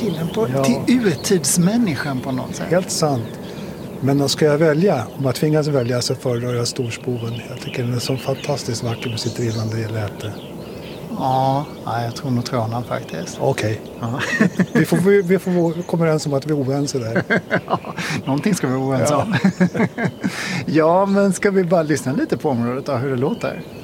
till en till urtidsmänniskan på något sätt. Helt sant. Men då ska jag välja, om jag tvingas välja så föredrar jag Storspoven. Jag tycker den är så fantastiskt vacker med sitt drivande läte. Ja, jag tror nog Trånan faktiskt. Okej. Ja. Vi får komma överens om att vi är oense där. Ja, någonting ska vi vara oense om. Ja, men ska vi bara lyssna lite på området och hur det låter?